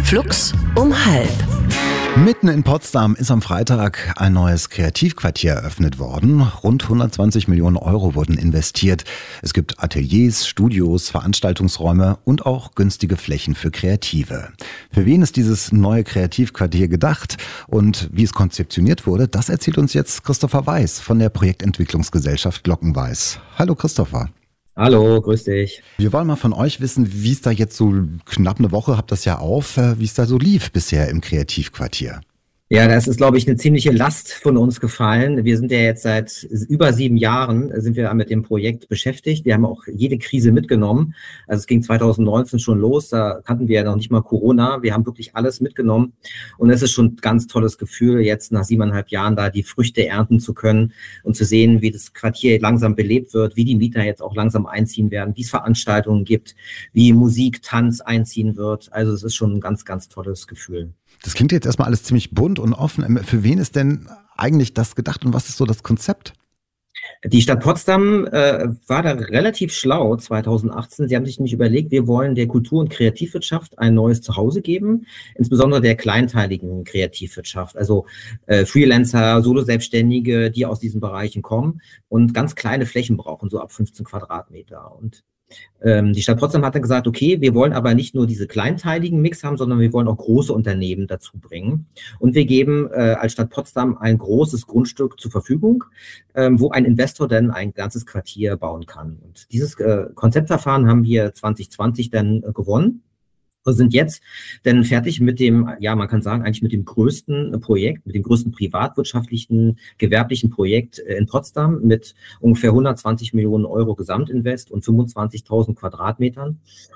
Flux um halb. Mitten in Potsdam ist am Freitag ein neues Kreativquartier eröffnet worden. Rund 120 Millionen Euro wurden investiert. Es gibt Ateliers, Studios, Veranstaltungsräume und auch günstige Flächen für Kreative. Für wen ist dieses neue Kreativquartier gedacht und wie es konzeptioniert wurde, das erzählt uns jetzt Christopher Weiß von der Projektentwicklungsgesellschaft Glockenweiß. Hallo Christopher. Hallo, grüß dich. Wir wollen mal von euch wissen, wie es da jetzt so knapp eine Woche, habt das ja auf, wie es da so lief bisher im Kreativquartier. Ja, das ist, glaube ich, eine ziemliche Last von uns gefallen. Wir sind ja jetzt seit über 7 Jahren sind wir mit dem Projekt beschäftigt. Wir haben auch jede Krise mitgenommen. Also es ging 2019 schon los, da kannten wir ja noch nicht mal Corona. Wir haben wirklich alles mitgenommen. Und es ist schon ein ganz tolles Gefühl, jetzt nach 7,5 Jahren da die Früchte ernten zu können und zu sehen, wie das Quartier langsam belebt wird, wie die Mieter jetzt auch langsam einziehen werden, wie es Veranstaltungen gibt, wie Musik, Tanz einziehen wird. Also es ist schon ein ganz, ganz tolles Gefühl. Das klingt jetzt erstmal alles ziemlich bunt und offen. Für wen ist denn eigentlich das gedacht und was ist so das Konzept? Die Stadt Potsdam war da relativ schlau 2018. Sie haben sich nämlich überlegt, wir wollen der Kultur- und Kreativwirtschaft ein neues Zuhause geben, insbesondere der kleinteiligen Kreativwirtschaft, also Freelancer, Solo-Selbstständige, die aus diesen Bereichen kommen und ganz kleine Flächen brauchen, so ab 15 Quadratmeter. Und die Stadt Potsdam hat dann gesagt, okay, wir wollen aber nicht nur diese kleinteiligen Mix haben, sondern wir wollen auch große Unternehmen dazu bringen. Und wir geben als Stadt Potsdam ein großes Grundstück zur Verfügung, wo ein Investor dann ein ganzes Quartier bauen kann. Und dieses Konzeptverfahren haben wir 2020 dann gewonnen. Wir sind jetzt dann fertig mit dem, ja, man kann sagen, eigentlich mit dem größten Projekt, mit dem größten privatwirtschaftlichen, gewerblichen Projekt in Potsdam mit ungefähr 120 Millionen Euro Gesamtinvest und 25.000 Quadratmetern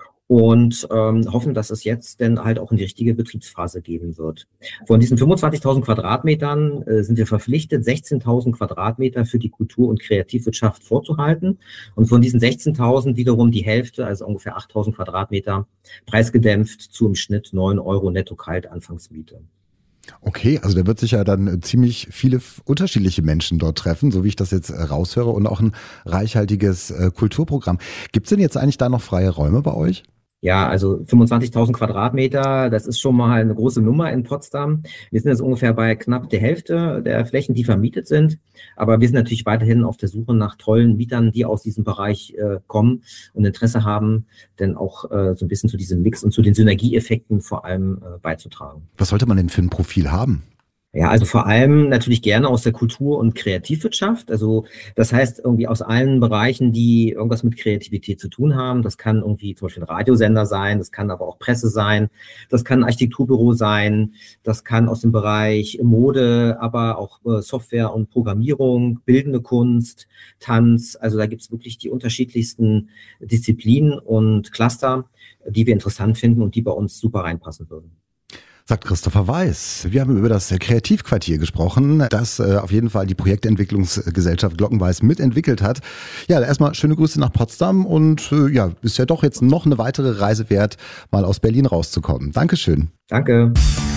und hoffen, dass es jetzt dann halt auch in die richtige Betriebsphase geben wird. Von diesen 25.000 Quadratmetern sind wir verpflichtet, 16.000 Quadratmeter für die Kultur- und Kreativwirtschaft vorzuhalten. Und von diesen 16.000 wiederum die Hälfte, also ungefähr 8.000 Quadratmeter, preisgedämpft zu im Schnitt 9 Euro netto kalt Anfangsmiete. Okay, also da wird sich ja dann ziemlich viele unterschiedliche Menschen dort treffen, so wie ich das jetzt raushöre, und auch ein reichhaltiges Kulturprogramm. Gibt es denn jetzt eigentlich da noch freie Räume bei euch? Ja, also 25.000 Quadratmeter, das ist schon mal eine große Nummer in Potsdam. Wir sind jetzt ungefähr bei knapp der Hälfte der Flächen, die vermietet sind. Aber wir sind natürlich weiterhin auf der Suche nach tollen Mietern, die aus diesem Bereich kommen und Interesse haben, denn auch so ein bisschen zu diesem Mix und zu den Synergieeffekten vor allem beizutragen. Was sollte man denn für ein Profil haben? Ja, also vor allem natürlich gerne aus der Kultur- und Kreativwirtschaft. Also das heißt irgendwie aus allen Bereichen, die irgendwas mit Kreativität zu tun haben. Das kann irgendwie zum Beispiel ein Radiosender sein, das kann aber auch Presse sein, das kann ein Architekturbüro sein, das kann aus dem Bereich Mode, aber auch Software und Programmierung, bildende Kunst, Tanz. Also da gibt's wirklich die unterschiedlichsten Disziplinen und Cluster, die wir interessant finden und die bei uns super reinpassen würden. Sagt Christopher Weiß. Wir haben über das Kreativquartier gesprochen, das auf jeden Fall die Projektentwicklungsgesellschaft Glockenweiß mitentwickelt hat. Ja, erstmal schöne Grüße nach Potsdam und ja, ist ja doch jetzt noch eine weitere Reise wert, mal aus Berlin rauszukommen. Dankeschön. Danke.